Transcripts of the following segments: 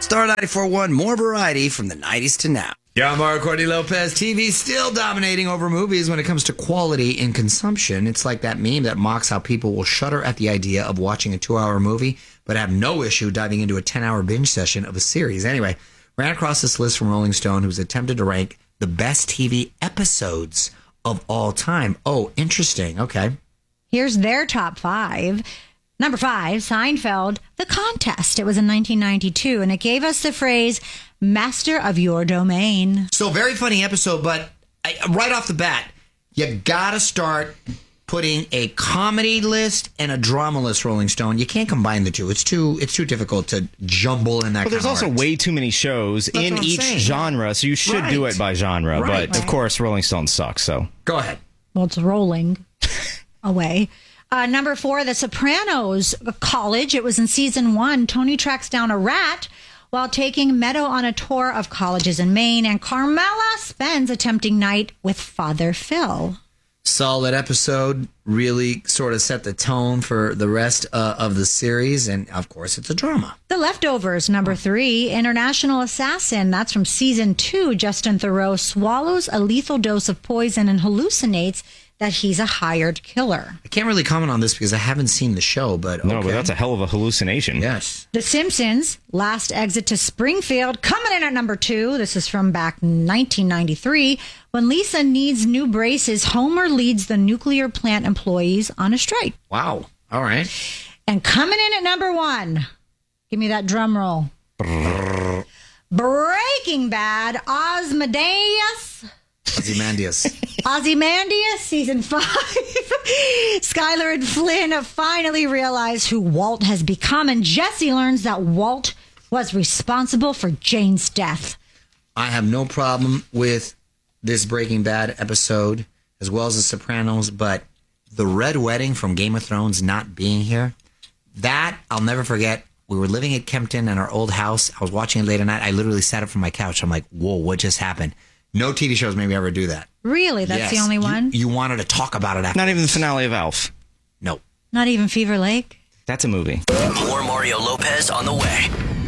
Star 94.1, more variety from the 90s to now. Yeah, I'm Mario Courtney Lopez. TV still dominating over movies when it comes to quality in consumption. It's like that meme that mocks how people will shudder at the idea of watching a 2-hour movie, but have no issue diving into a 10-hour binge session of a series. Anyway, ran across this list from Rolling Stone, who's attempted to rank the best TV episodes of all time. Oh, interesting. Okay. Here's their top 5. Number 5, Seinfeld, The Contest. It was in 1992, and it gave us the phrase, master of your domain. So very funny episode, but right off the bat, you gotta start putting a comedy list and a drama list, Rolling Stone. You can't combine the two. It's too difficult to jumble in that. Well, there's also way too many shows in each genre, so you should do it by genre. But of course, Rolling Stone sucks. So go ahead. Well, it's rolling away. Number 4, The Sopranos College. It was in season 1. Tony tracks down a rat while taking Meadow on a tour of colleges in Maine, and Carmela spends a tempting night with Father Phil. Solid episode. Really sort of set the tone for the rest of the series, and of course, it's a drama. The Leftovers, number 3, International Assassin. That's from season 2. Justin Theroux swallows a lethal dose of poison and hallucinates that he's a hired killer. I can't really comment on this because I haven't seen the show, but okay. No, but that's a hell of a hallucination. Yes. The Simpsons, Last Exit to Springfield, coming in at number 2. This is from back 1993. When Lisa needs new braces, Homer leads the nuclear plant employees on a strike. Wow. All right. And coming in at number 1, give me that drum roll. Breaking Bad, Ozymandias, season 5. Skylar and Flynn have finally realized who Walt has become, and Jesse learns that Walt was responsible for Jane's death. I have no problem with this Breaking Bad episode, as well as The Sopranos, but the Red Wedding from Game of Thrones not being here, that I'll never forget. We were living at Kempton in our old house. I was watching it late at night. I literally sat up from my couch. I'm like, whoa, what just happened? No TV shows made me ever do that. Really? That's the only one? You wanted to talk about it after. Not even the finale of Alf. No. Not even Fever Lake? That's a movie. More Mario Lopez on the way.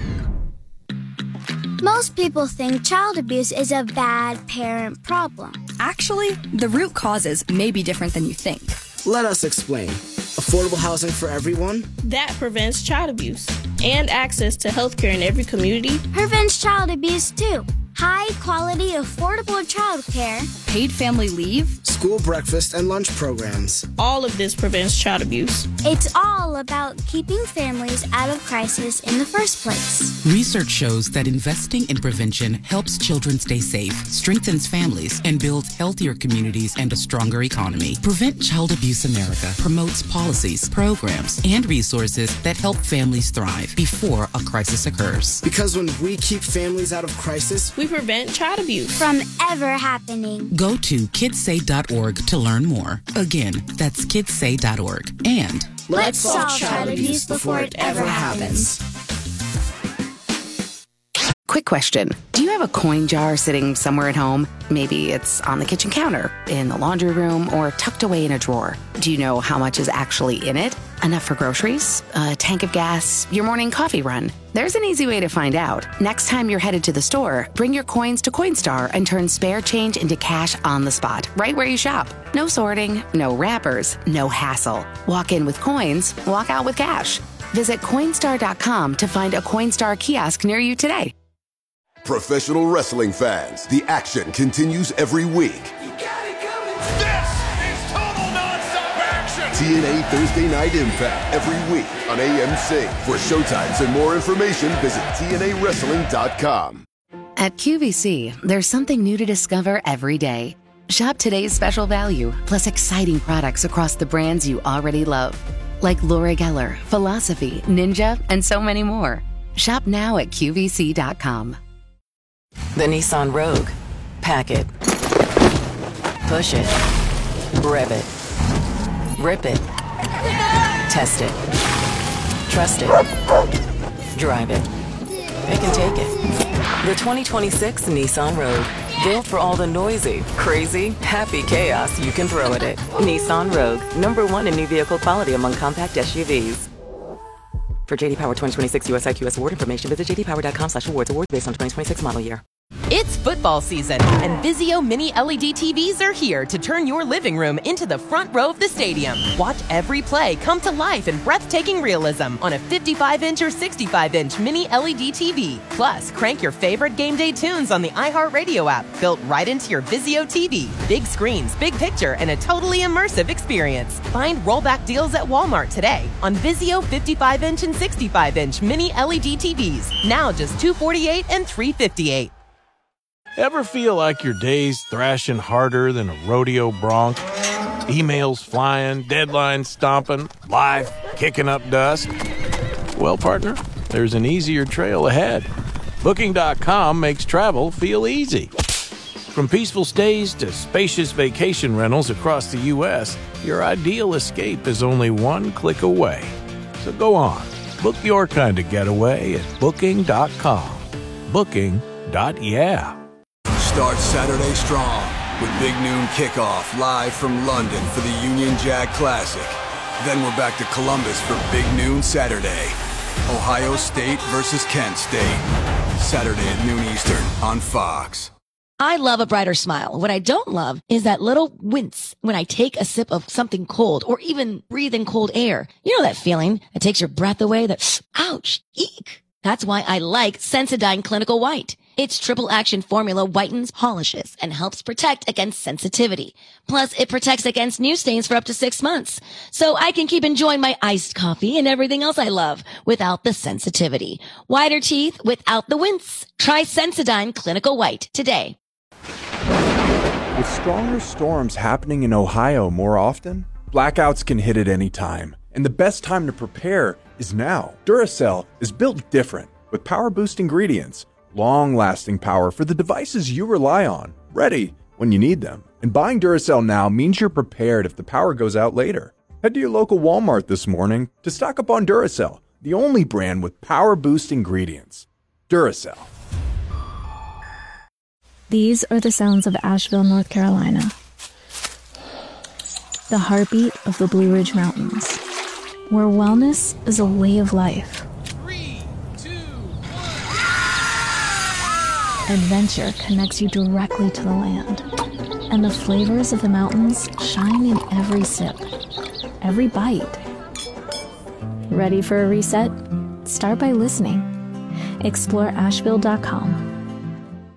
Most people think child abuse is a bad parent problem. Actually, the root causes may be different than you think. Let us explain. Affordable housing for everyone? That prevents child abuse. And access to healthcare in every community. Prevents child abuse too. High quality, affordable childcare. Paid family leave. School breakfast and lunch programs. All of this prevents child abuse. It's all about keeping families out of crisis in the first place. Research shows that investing in prevention helps children stay safe, strengthens families, and builds healthier communities and a stronger economy. Prevent Child Abuse America promotes policies, programs, and resources that help families thrive before a crisis occurs. Because when we keep families out of crisis, we prevent child abuse from ever happening. Go to kidssay.org to learn more. Again, that's kidssay.org. And let's solve child abuse before it ever happens. Quick question. Do you have a coin jar sitting somewhere at home? Maybe it's on the kitchen counter, in the laundry room, or tucked away in a drawer. Do you know how much is actually in it? Enough for groceries, a tank of gas, your morning coffee run? There's an easy way to find out. Next time you're headed to the store, bring your coins to Coinstar and turn spare change into cash on the spot, right where you shop. No sorting, no wrappers, no hassle. Walk in with coins, walk out with cash. Visit Coinstar.com to find a Coinstar kiosk near you today. Professional wrestling fans, the action continues every week. This is total non-stop action! TNA Thursday Night Impact every week on AMC. For showtimes and more information, visit TNAWrestling.com. At QVC, there's something new to discover every day. Shop today's special value, plus exciting products across the brands you already love. Like Laura Geller, Philosophy, Ninja, and so many more. Shop now at QVC.com. The Nissan Rogue. Pack it. Push it. Rev it. Rip it. Test it. Trust it. Drive it. Pick and take it. The 2026 Nissan Rogue. Built for all the noisy, crazy, happy chaos you can throw at it. Nissan Rogue. #1 in new vehicle quality among compact SUVs. For JD Power 2026 US IQS award information, visit jdpower.com/awards. Award based on 2026 model year. It's football season, and Vizio Mini LED TVs are here to turn your living room into the front row of the stadium. Watch every play come to life in breathtaking realism on a 55-inch or 65-inch Mini LED TV. Plus, crank your favorite game day tunes on the iHeartRadio app, built right into your Vizio TV. Big screens, big picture, and a totally immersive experience. Find rollback deals at Walmart today on Vizio 55-inch and 65-inch Mini LED TVs. Now just $248 and $358. Ever feel like your day's thrashing harder than a rodeo bronc? Emails flying, deadlines stomping, life kicking up dust? Well, partner, there's an easier trail ahead. Booking.com makes travel feel easy. From peaceful stays to spacious vacation rentals across the U.S., your ideal escape is only one click away. So go on, book your kind of getaway at Booking.com. Booking.yeah. Start Saturday strong with Big Noon Kickoff live from London for the Union Jack Classic. Then we're back to Columbus for Big Noon Saturday. Ohio State versus Kent State. Saturday at noon Eastern on Fox. I love a brighter smile. What I don't love is that little wince when I take a sip of something cold or even breathe in cold air. You know that feeling that takes your breath away, that ouch, eek. That's why I like Sensodyne Clinical White. Its triple action formula whitens, polishes, and helps protect against sensitivity. Plus, it protects against new stains for up to 6 months. So I can keep enjoying my iced coffee and everything else I love without the sensitivity. Whiter teeth without the wince. Try Sensodyne Clinical White today. With stronger storms happening in Ohio more often, blackouts can hit at any time. And the best time to prepare is now. Duracell is built different with power boost ingredients. Long-lasting power for the devices you rely on, ready when you need them. And buying Duracell now means you're prepared if the power goes out later. Head to your local Walmart this morning to stock up on Duracell, the only brand with power boost ingredients. Duracell. These are the sounds of Asheville, North Carolina. The heartbeat of the Blue Ridge Mountains, where wellness is a way of life. Adventure connects you directly to the land, and the flavors of the mountains shine in every sip, every bite. Ready for a reset? Start by listening. Explore Asheville.com.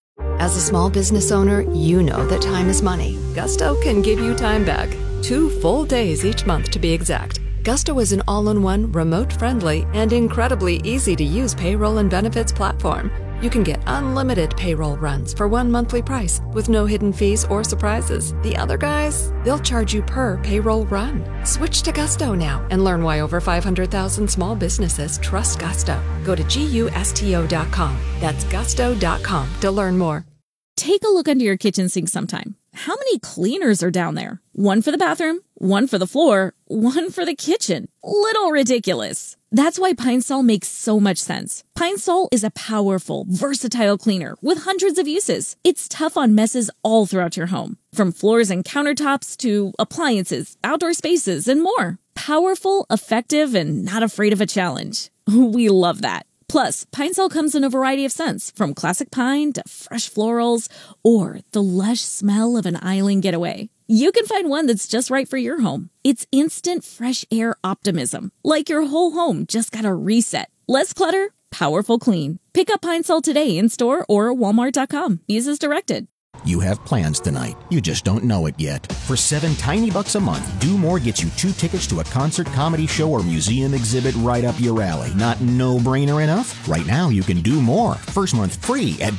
As a small business owner, you know that time is money. Gusto can give you time back. 2 full days each month to be exact. Gusto is an all-in-one, remote-friendly, and incredibly easy-to-use payroll and benefits platform. You can get unlimited payroll runs for one monthly price with no hidden fees or surprises. The other guys, they'll charge you per payroll run. Switch to Gusto now and learn why over 500,000 small businesses trust Gusto. Go to GUSTO.com. That's gusto.com to learn more. Take a look under your kitchen sink sometime. How many cleaners are down there? One for the bathroom, one for the floor, one for the kitchen. Little ridiculous. That's why Pine Sol makes so much sense. Pine Sol is a powerful, versatile cleaner with hundreds of uses. It's tough on messes all throughout your home, from floors and countertops to appliances, outdoor spaces, and more. Powerful, effective, and not afraid of a challenge. We love that. Plus, Pine Sol comes in a variety of scents, from classic pine to fresh florals, or the lush smell of an island getaway. You can find one that's just right for your home. It's instant fresh air optimism, like your whole home just got a reset. Less clutter, powerful clean. Pick up Pine Sol today in store or Walmart.com. Use as directed. You have plans tonight. You just don't know it yet. For $7 tiny bucks a month, Do More gets you 2 tickets to a concert, comedy show, or museum exhibit right up your alley. Not no-brainer enough? Right now, you can do more. First month free at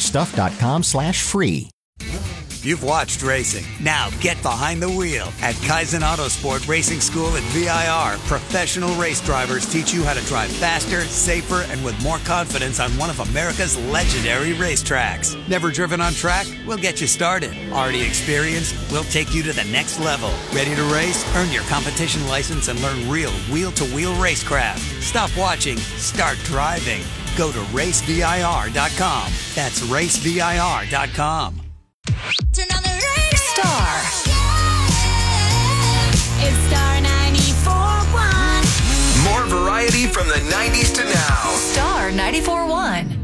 domorestuff.com/free. You've watched racing. Now get behind the wheel. At Kaizen Autosport Racing School at VIR, professional race drivers teach you how to drive faster, safer, and with more confidence on one of America's legendary racetracks. Never driven on track? We'll get you started. Already experienced? We'll take you to the next level. Ready to race? Earn your competition license and learn real wheel-to-wheel racecraft. Stop watching. Start driving. Go to racevir.com. That's racevir.com. Turn on the radio. Star. It's Star 94.1. More variety TV from the 90s to now. Star 94.1.